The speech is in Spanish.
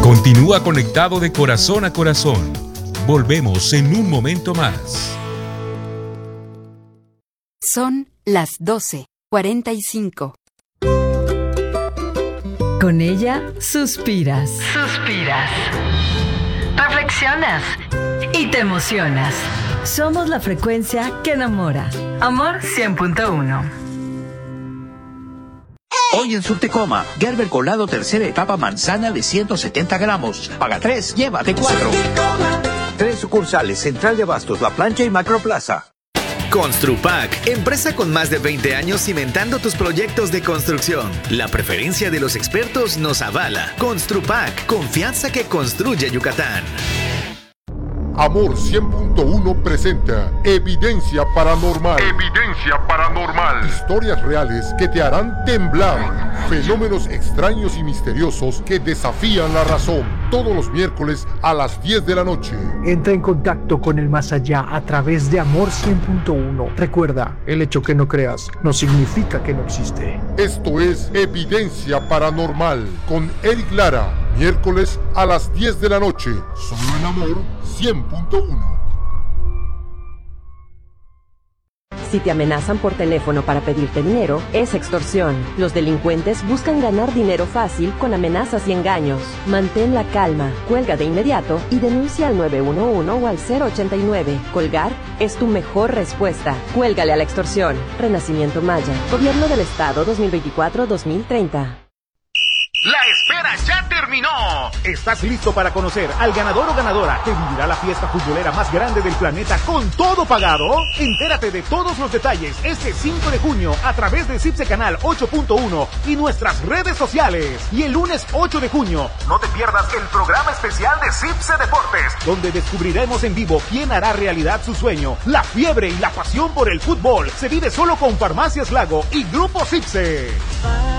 Continúa conectado de corazón a corazón. Volvemos en un momento más. Son las 12:45. Con ella suspiras. Suspiras. Reflexionas. Y te emocionas. Somos la frecuencia que enamora. Amor 100.1. Hoy en Subtecoma, Gerber Colado tercera etapa manzana de 170 gramos. Paga 3, llévate 4. 3 sucursales, Central de Abastos, La Plancha y Macroplaza. Construpac, empresa con más de 20 años cimentando tus proyectos de construcción. La preferencia de los expertos nos avala. Construpac, confianza que construye Yucatán. Amor 100.1 presenta Evidencia Paranormal. Evidencia Paranormal. Historias reales que te harán temblar. Fenómenos extraños y misteriosos que desafían la razón. Todos los miércoles a las 10 de la noche. Entra en contacto con el más allá a través de Amor 100.1. Recuerda, el hecho que no creas no significa que no existe. Esto es Evidencia Paranormal con Eric Lara. Miércoles a las 10 de la noche. Solo en Amor 100.1. Si te amenazan por teléfono para pedirte dinero, es extorsión. Los delincuentes buscan ganar dinero fácil con amenazas y engaños. Mantén la calma, cuelga de inmediato y denuncia al 911 o al 089. Colgar es tu mejor respuesta. Cuélgale a la extorsión. Renacimiento Maya. Gobierno del Estado 2024-2030. ¡La espera ya terminó! ¿Estás listo para conocer al ganador o ganadora que vivirá la fiesta futbolera más grande del planeta con todo pagado? Entérate de todos los detalles este 5 de junio a través de CIPSE Canal 8.1 y nuestras redes sociales. Y el lunes 8 de junio, no te pierdas el programa especial de CIPSE Deportes, donde descubriremos en vivo quién hará realidad su sueño. La fiebre y la pasión por el fútbol se vive solo con Farmacias Lago y Grupo CIPSE.